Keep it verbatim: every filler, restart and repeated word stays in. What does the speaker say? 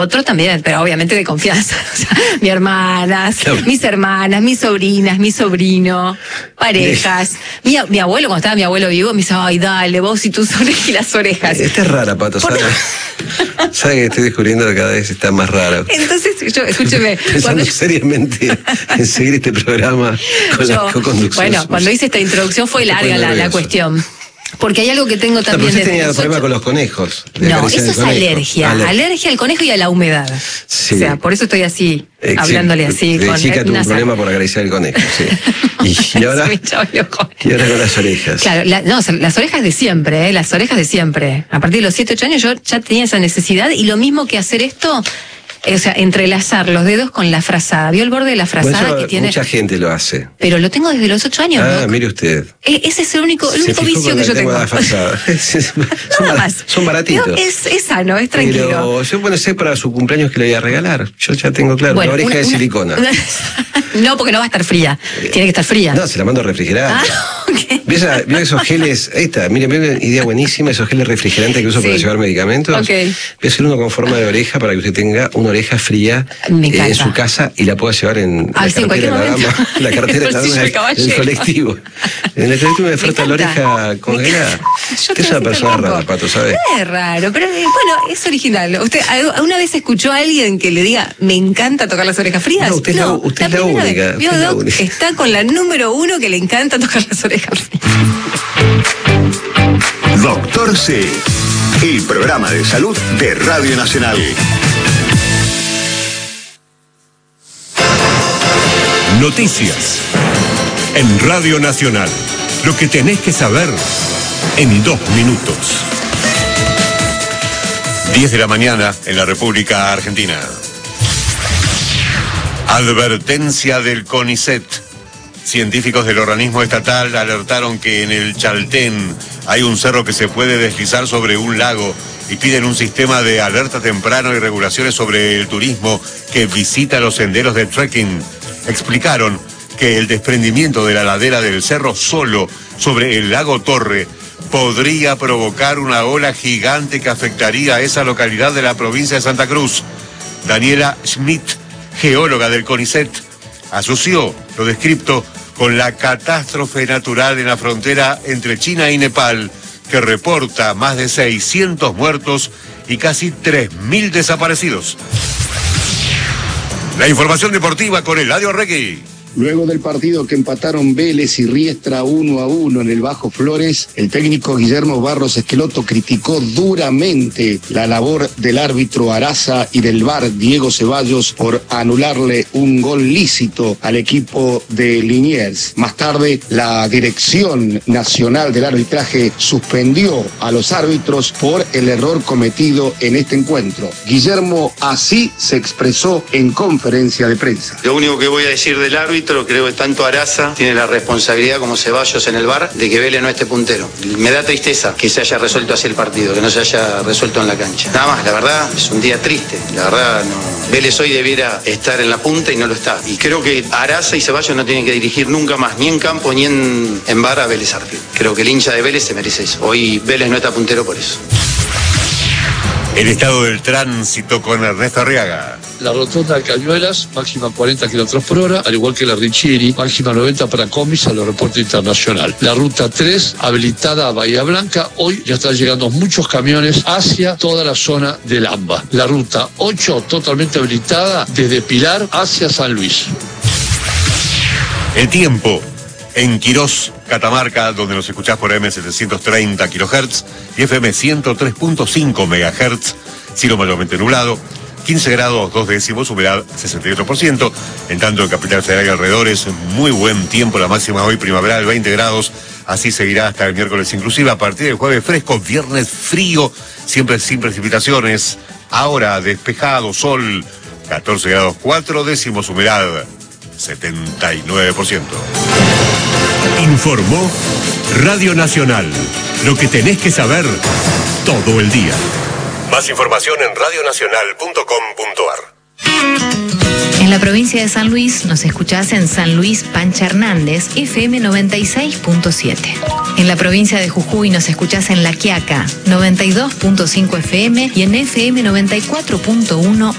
Otros también, pero obviamente de confianza. O sea, mis hermanas, Claro. mis hermanas, mis sobrinas, mi sobrino, parejas. Mi, mi abuelo, cuando estaba mi abuelo vivo, me dice, ay, dale, vos y tus orejas y las orejas. Esta es rara, Pato, Por- ¿sabes? ¿Sabes que estoy descubriendo que cada vez está más rara? Entonces, yo, escúcheme. Pensando cuando- seriamente en seguir este programa con yo- la co-conducción. bueno, cuando hice esta introducción fue Se larga pone la, la nervioso. cuestión. Porque hay algo que tengo No, pero también usted desde tenía los problema ocho- con los conejos. de No, acariciar eso el es conejo. alergia. Ale- Alergia al conejo y a la humedad. Sí. O sea, por eso estoy así, Eh, sí, hablándole así. De con chica tuvo un una problema por acariciar el conejo, sí. Y, y ahora, Se me echaba el ojo. y ahora con las orejas. Claro, la- no, o sea, las orejas de siempre, ¿eh? Las orejas de siempre. A partir de los siete, ocho años yo ya tenía esa necesidad y lo mismo que hacer esto, eh, o sea, entrelazar los dedos con la frazada. ¿Vio el borde de la Bueno, frazada eso que tiene? mucha gente lo hace. Pero lo tengo desde los ocho años, Ah, ¿no? mire usted. E- Ese es el único, el Se único fijó vicio con que la yo tengo. lengua frazada. son, Nada bar- más. son baratitos. No, es, es sano, es tranquilo. Pero yo, bueno, sé para su cumpleaños que le voy a regalar. Yo ya tengo claro, Bueno, una oreja una- de una- silicona. una- no, porque no va a estar fría. Tiene que estar fría. No, se la mando a refrigerar. Ah, ok. ¿Vio, esa- vio esos geles? Ahí está, mire, mire, una idea buenísima, esos geles refrigerantes que uso Sí. para llevar medicamentos. Ok. Voy a hacer uno con forma de oreja para que usted tenga una oreja fría Me eh, en encanta. su casa y la pueda llevar en Ay, la sí, en cartera de la cualquier dama. momento. La cartera de El la bolsillo dama del del caballero. colectivo. En el colectivo me frota la encanta. oreja congelada. Yo Usted te es una así persona tampoco. rara, Pato, ¿sabe? Es raro, pero eh, bueno, es original. ¿Usted alguna vez escuchó a alguien que le diga, me encanta tocar las orejas frías? No, usted es la- usted es la primera única, vez. usted Vio, es la Doc, única. está con la número uno que le encanta tocar las orejas frías. Doctor C, el programa de salud de Radio Nacional. Noticias en Radio Nacional. Lo que tenés que saber en dos minutos. diez de la mañana en la República Argentina. Advertencia del CONICET. Científicos del organismo estatal alertaron que en el Chaltén hay un cerro que se puede deslizar sobre un lago y piden un sistema de alerta temprano y regulaciones sobre el turismo que visita los senderos de trekking. Explicaron que el desprendimiento de la ladera del cerro solo sobre el lago Torre podría provocar una ola gigante que afectaría a esa localidad de la provincia de Santa Cruz. Daniela Schmidt, geóloga del CONICET, asoció lo descripto con la catástrofe natural en la frontera entre China y Nepal, que reporta más de seiscientos muertos y casi tres mil desaparecidos. La información deportiva con Eladio Regui. Luego del partido que empataron Vélez y Riestra uno a uno en el Bajo Flores, el técnico Guillermo Barros Esqueloto criticó duramente la labor del árbitro Araza y del V A R Diego Ceballos por anularle un gol lícito al equipo de Liniers. Más tarde, la Dirección Nacional del Arbitraje suspendió a los árbitros por el error cometido en este encuentro. Guillermo así se expresó en conferencia de prensa. Lo único que voy a decir del árbitro, creo que tanto Araza tiene la responsabilidad como Ceballos en el V A R de que Vélez no esté puntero. Me da tristeza que se haya resuelto así el partido, que no se haya resuelto en la cancha. Nada más, la verdad, es un día triste. La verdad, no. Vélez hoy debiera estar en la punta y no lo está. Y creo que Araza y Ceballos no tienen que dirigir nunca más, ni en campo ni en, en V A R a Vélez Arfield. Creo que el hincha de Vélez se merece eso. Hoy Vélez no está puntero por eso. El estado del tránsito con Ernesto Arriaga. La rotonda de Cañuelas, máxima cuarenta kilómetros por hora, al igual que la Riccieri, máxima noventa para Comis al aeropuerto internacional. La ruta tres, habilitada a Bahía Blanca, hoy ya están llegando muchos camiones hacia toda la zona del AMBA. La ruta ocho, totalmente habilitada desde Pilar hacia San Luis. El tiempo en Quirós, Catamarca, donde nos escuchás por M setecientos treinta kilohertz y F M ciento tres punto cinco megahertz, cielo mayormente nublado, quince grados dos décimos, humedad sesenta y ocho por ciento, en tanto en Capital Federal y alrededores, muy buen tiempo, la máxima hoy primaveral, veinte grados, así seguirá hasta el miércoles inclusive, a partir del jueves fresco, viernes frío, siempre sin precipitaciones, ahora despejado, sol, catorce grados cuatro décimos, humedad setenta y nueve por ciento. Informó Radio Nacional. Lo que tenés que saber todo el día. Más información en radionacional punto com punto ar. En la provincia de San Luis nos escuchás en San Luis Pancha Hernández, F M noventa y seis punto siete. En la provincia de Jujuy nos escuchás en La Quiaca, noventa y dos punto cinco F M y en F M noventa y cuatro punto uno